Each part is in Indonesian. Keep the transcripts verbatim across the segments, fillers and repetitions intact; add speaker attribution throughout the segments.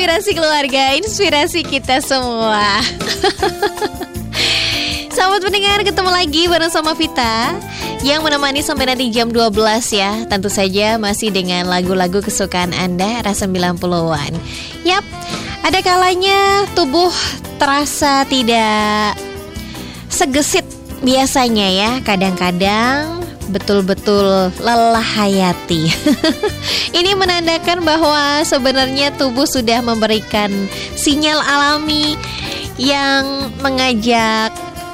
Speaker 1: Inspirasi keluarga, inspirasi kita semua. Sahabat pendengar, ketemu lagi bareng sama Vita yang menemani sampai nanti jam dua belas ya. Tentu saja masih dengan lagu-lagu kesukaan Anda era sembilan puluhan. Yap, ada kalanya tubuh terasa tidak segesit biasanya ya. Kadang-kadang betul-betul lelah hayati. Ini menandakan bahwa sebenarnya tubuh sudah memberikan sinyal alami yang mengajak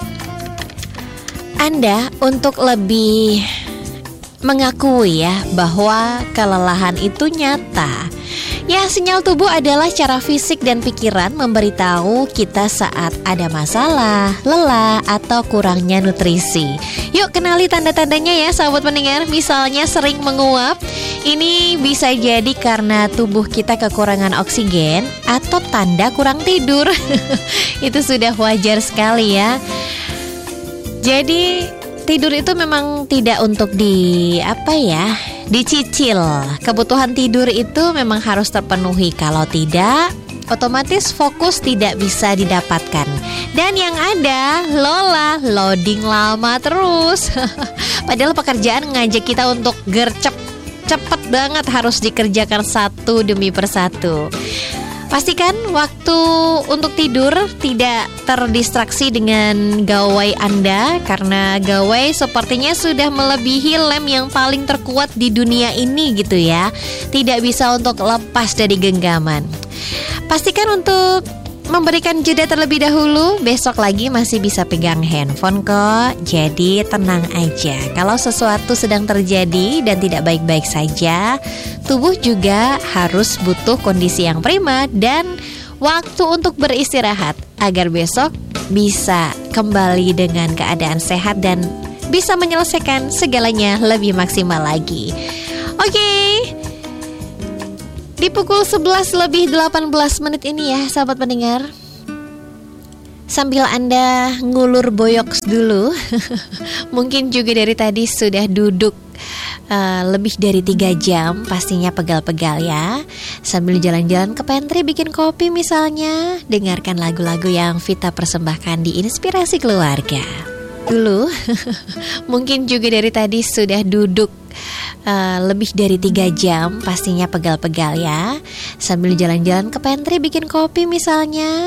Speaker 1: Anda untuk lebih mengakui ya bahwa kelelahan itu nyata. Ya, sinyal tubuh adalah cara fisik dan pikiran memberitahu kita saat ada masalah, lelah, atau kurangnya nutrisi. Yuk kenali tanda-tandanya ya sahabat pendengar. Misalnya sering menguap, ini bisa jadi karena tubuh kita kekurangan oksigen atau tanda kurang tidur. Itu sudah wajar sekali ya. Jadi tidur itu memang tidak untuk di apa ya, dicicil. Kebutuhan tidur itu memang harus terpenuhi. Kalau tidak, otomatis fokus tidak bisa didapatkan. Dan yang ada lola, loading lama terus. Padahal pekerjaan ngajak kita untuk gercep, cepet banget harus dikerjakan satu demi persatu. Pastikan waktu untuk tidur tidak terdistraksi dengan gawai Anda, karena gawai sepertinya sudah melebihi lem yang paling terkuat di dunia ini gitu ya. Tidak bisa untuk lepas dari genggaman. Pastikan untuk memberikan jeda terlebih dahulu. Besok lagi masih bisa pegang handphone kok. Jadi tenang aja. Kalau sesuatu sedang terjadi dan tidak baik-baik saja, tubuh juga harus butuh kondisi yang prima dan waktu untuk beristirahat agar besok bisa kembali dengan keadaan sehat dan bisa menyelesaikan segalanya lebih maksimal lagi. Oke, di pukul sebelas lebih delapan belas menit ini ya sahabat pendengar, sambil Anda ngulur boyoks dulu, mungkin juga dari tadi sudah duduk uh, lebih dari tiga jam, pastinya pegal-pegal ya. Sambil jalan-jalan ke pantry bikin kopi misalnya, dengarkan lagu-lagu yang Vita persembahkan di Inspirasi Keluarga. Dulu, mungkin juga dari tadi sudah duduk Uh, lebih dari tiga jam, pastinya pegal-pegal ya. Sambil jalan-jalan ke pantry bikin kopi misalnya,